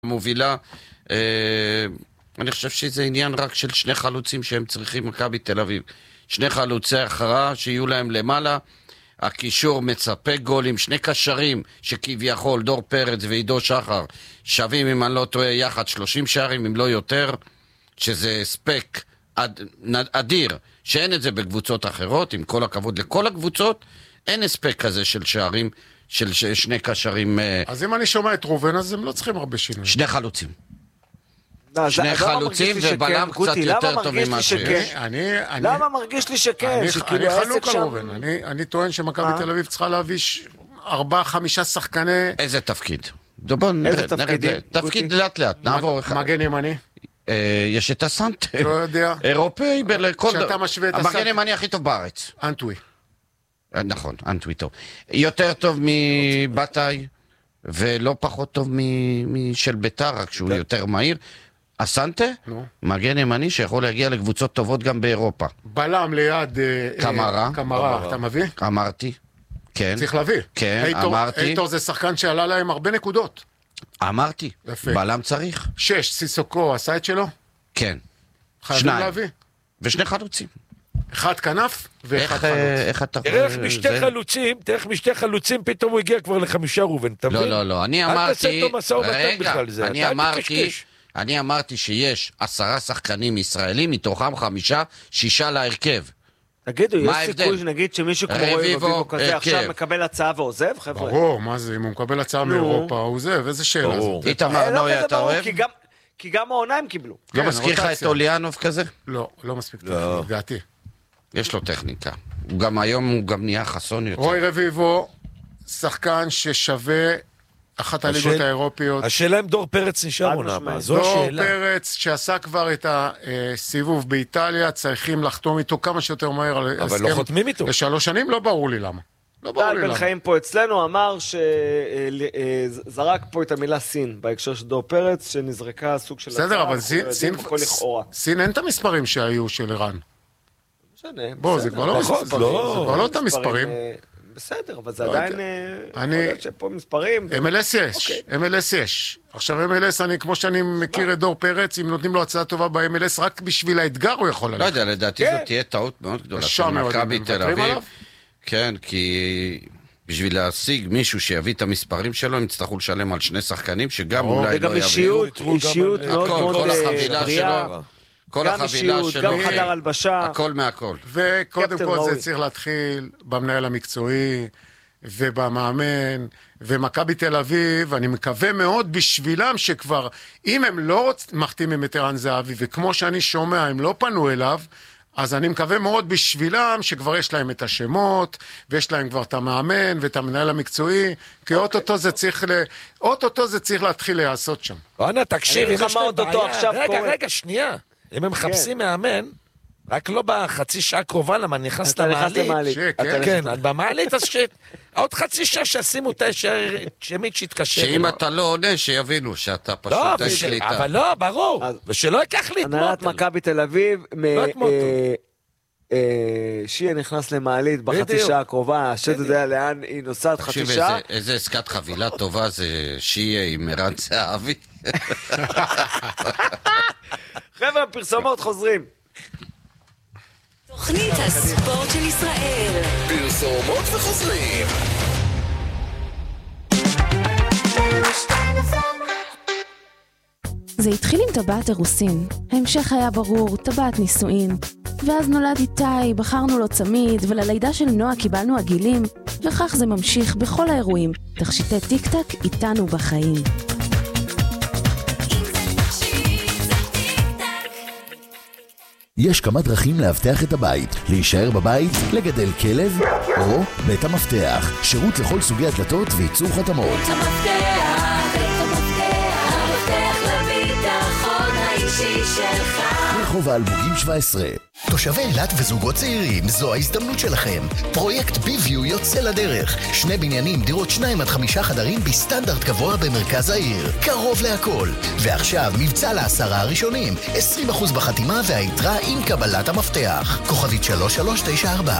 מובילה, אני חושב שזה עניין רק של שני חלוצים שהם צריכים מכבי תל אביב. שני חלוצי אחרה שיהיו להם למעלה, הקישור מצפה גולים, שני קשרים שכביכול דור פרץ ועידו שחר שווים אם אני לא טועה יחד 30 שערים אם לא יותר, שזה ספק אדיר, שאין את זה בקבוצות אחרות, עם כל הכבוד לכל הקבוצות, אין הספק כזה של שערים, של שני קשרים. אז אם אני שומע את רובן, אז הם לא צריכים הרבה שינוי. שני חלוצים. שני חלוצים ובלם קצת יותר טוב ממה שיש. למה מרגיש לי שכן? אני חלוק על רובן. אני טוען שמכבי תל אביב צריכה להביא 4-5 שחקני... איזה תפקיד? איזה תפקידים? תפקיד לאט לאט, נעבור אחד. מגן ימני? יש את הסנטה. לא יודע. אירופאי, כשאתה משווה את המגן ימני הכי טוב בארץ. אנטווי. נכון, אנטווי טוב. יותר טוב מבטאי, ולא פחות טוב משל ביתר, רק שהוא יותר מהיר. הסנטה, מגן ימני שיכול להגיע לקבוצות טובות גם באירופה. בלם ליד קמרה, אתה מביא? אמרתי, כן. צריך להביא. כן, אמרתי. אייטור זה שחקן שעלה להם הרבה נקודות. אמרתי, בלם צריך. 6, סיסוקו עשה את שלו? כן. חייבים להביא. ושני חלוצים. אחד כנף ואחד חלוץ. איך אתה... תראה משתי חלוצים, פתאום הוא הגיע כבר ל5 רובן, אתה מבין? לא, אני אמרתי... אני אמרתי שיש 10 שחקנים ישראלים, מתוכם 5-6 להרכב. תגידו, יש סיכוי שנגיד שמישהו כמו רביבו כזה עכשיו מקבל הצעה ועוזב, חבר'ה? ברור, מה זה, אם הוא מקבל הצעה מאירופה, הוא עוזב, איזה שאלה זאת? איתמר נויה, אתה אוהב? כי גם העונה הם קיבלו. לא מזכיר לך את אוליאנוב כזה? לא מספיק טוב, לדעתי. יש לו טכניקה. היום הוא גם נהיה חסון יותר. רוי רביבו, שחקן ששווה אחת הליגות האירופיות. השאלה אם דור פרץ נשאר עונה הבאה, זו השאלה. דור פרץ שעשה כבר את הסיבוב באיטליה, צריכים לחתום איתו כמה שיותר מהר על הסכם. אבל לא חותמים איתו. ל3 שנים, לא ברור לי למה. טל בן חיים פה אצלנו אמר שזרק פה את המילה סין בהקשר של דור פרץ, שנזרקה סוג של... בסדר, אבל סין אין את המספרים שהיו של איראן. בוא, זה כבר לא את המספרים. בסדר, אבל זה עדיין... יכול להיות שפה מספרים... MLS יש. עכשיו MLS, כמו שאני מכיר את דור פרץ, אם נותנים לו הצעה טובה ב-MLS, רק בשביל האתגר הוא יכול ללכת. לא יודע, לדעתי זאת תהיה טעות מאוד גדולה. של מכבי תל אביב. כן, כי בשביל להשיג מישהו שיביא את המספרים שלו, הם יצטרכו לשלם על 2 שחקנים, שגם אולי לא יביאו. אישיות מאוד מאוד בריאה. גם אישיות, גם חדר הלבשה. הכל מהכל. וקודם כל זה צריך להתחיל במנהל המקצועי, ובמאמן, ומכבי תל אביב, אני מקווה מאוד בשבילם שכבר, אם הם לא מחתימים את ערן זהבי, וכמו שאני שומע, הם לא פנו אליו, אז אני מקווה מאוד בשבילם שכבר יש להם את השמות, ויש להם כבר את המאמן ואת המנהל המקצועי, כי אוטוטו זה צריך להתחיל להיעשות שם. אונה, תקשיב, אם יש להם בעיה, רגע, שנייה. אם הם מחפשים מאמן, רק לא בחצי שעה קרובה, למה נכנס למעלית. כן, במעלית, אז עוד חצי שעה שעשימו את השמית שהתקשר. שאם אתה לא עונה, שיבינו שאתה פשוט השליטה. אבל לא, ברור. ושלא ייקח לי את מוטל. הנהלת מכבי תל אביב, שיה נכנס למעלית בחצי שעה הקרובה, השד יודע לאן היא נוסעת חצי שעה. איזה עסקת חבילה טובה זה שיה עם ערן זהבי. חבר'ה, פרסומות חוזרים. תוכנית הספורט של ישראל. פרסומות וחוזרים. זה התחיל עם טבעת אירוסין. ההמשך היה ברור, טבעת נישואין. ואז נולד איתי, בחרנו לו צמיד, וללידה של נועה קיבלנו עגילים, וכך זה ממשיך בכל האירועים. תכשיטי טיק טק איתנו בחיים. יש כמה דרכים להבטח את הבית, להישאר בבית, לגדל כלב, או בית המפתח, שירות לכל סוגי הדלתות וייצור חתמות. בית המפתח לביטחון האישי שלך. רחוב האלמוגים 17. תושבי אילת וזוגות צעירים, זו ההזדמנות שלכם. פרויקט ביוויו יוצא לדרך. 2 בניינים, דירות 2 עד 5 חדרים בסטנדרט גבוה במרכז העיר. קרוב להכל. ועכשיו מבצע ל10 הראשונים. 20% בחתימה והיתרה עם קבלת המפתח. כוכבית 3394.